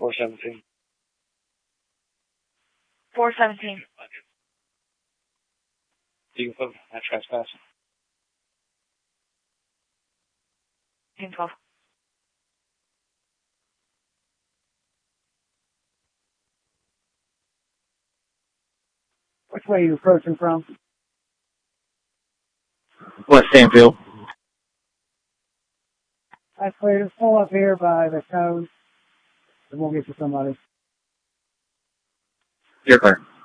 417. 417. You can put that trespassing. 1012. Which way are you approaching from? West Stanfield. That's clear. Just pull up here by the code, and we'll get you somebody. You're clear.